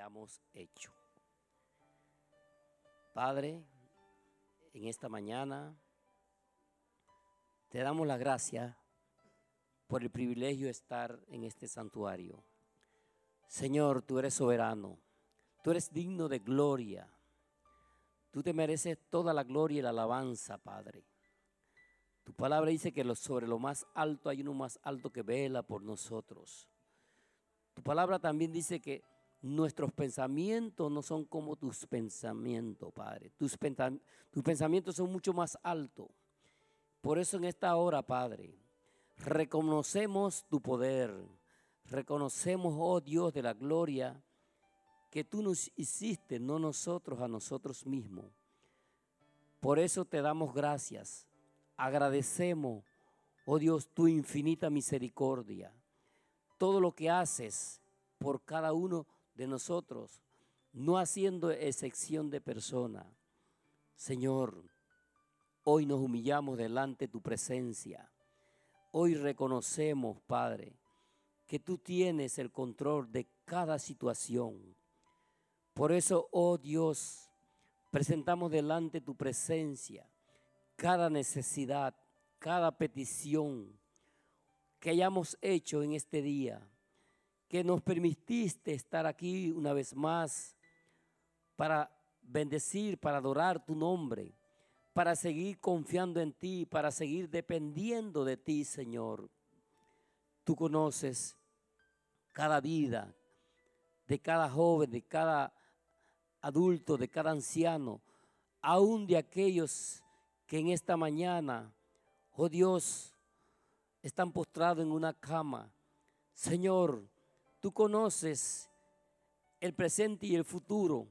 hayamos hecho. Padre, en esta mañana te damos la gracia por el privilegio de estar en este santuario. Señor, tú eres soberano, tú eres digno de gloria. Tú te mereces toda la gloria y la alabanza, Padre. Tu palabra dice que sobre lo más alto hay uno más alto que vela por nosotros. Tu palabra también dice que nuestros pensamientos no son como tus pensamientos, Padre. Tus pensamientos son mucho más altos. Por eso en esta hora, Padre, reconocemos tu poder. Reconocemos, oh Dios de la gloria, que tú nos hiciste, no nosotros a nosotros mismos. Por eso te damos gracias. Agradecemos, oh Dios, tu infinita misericordia. Todo lo que haces por cada uno de nosotros, no haciendo excepción de persona. Señor, hoy nos humillamos delante de tu presencia. Hoy reconocemos, Padre, que tú tienes el control de cada situación. Por eso, oh Dios, presentamos delante tu presencia cada necesidad, cada petición que hayamos hecho en este día, que nos permitiste estar aquí una vez más para bendecir, para adorar tu nombre, para seguir confiando en ti, para seguir dependiendo de ti, Señor. Tú conoces cada vida de cada joven, de cada adulto, de cada anciano, aún de aquellos que en esta mañana, oh Dios, están postrados en una cama. Señor, tú conoces el presente y el futuro.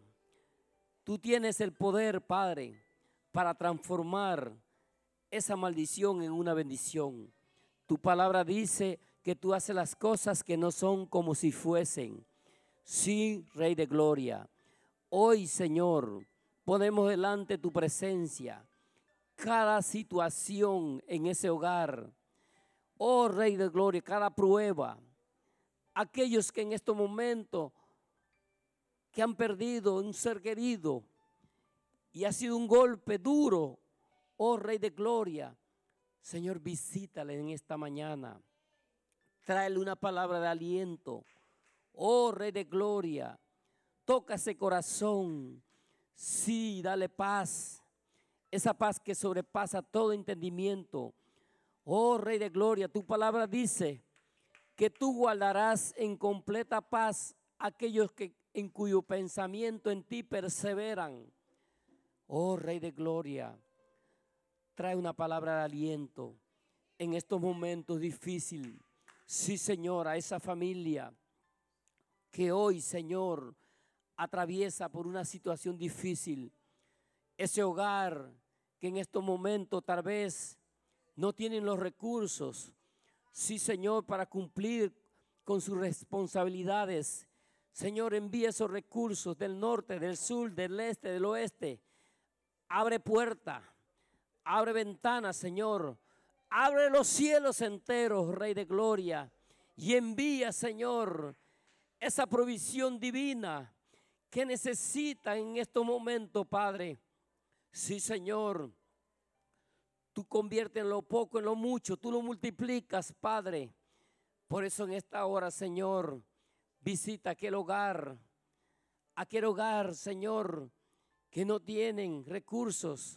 Tú tienes el poder, Padre, para transformar esa maldición en una bendición. Tu palabra dice que tú haces las cosas que no son como si fuesen. Sí, Rey de Gloria. Hoy, Señor, ponemos delante tu presencia cada situación en ese hogar. Oh, Rey de Gloria, cada prueba. Aquellos que en estos momentos que han perdido un ser querido y ha sido un golpe duro. Oh, Rey de Gloria, Señor, visítale en esta mañana. Tráele una palabra de aliento. Oh, Rey de Gloria, toca ese corazón. Sí, dale paz. Esa paz que sobrepasa todo entendimiento. Oh, Rey de Gloria, tu palabra dice que tú guardarás en completa paz aquellos que en cuyo pensamiento en ti perseveran. Oh, Rey de Gloria, trae una palabra de aliento en estos momentos difíciles. Sí, Señor, a esa familia que hoy, Señor, atraviesa por una situación difícil. Ese hogar que en estos momentos tal vez no tienen los recursos. Sí, Señor, para cumplir con sus responsabilidades. Señor, envía esos recursos del norte, del sur, del este, del oeste. Abre puerta, abre ventanas, Señor. Abre los cielos enteros, Rey de Gloria. Y envía, Señor, esa provisión divina que necesita en estos momentos, Padre. Sí, Señor. Tú conviertes lo poco en lo mucho. Tú lo multiplicas, Padre. Por eso en esta hora, Señor, visita aquel hogar, Señor, que no tienen recursos.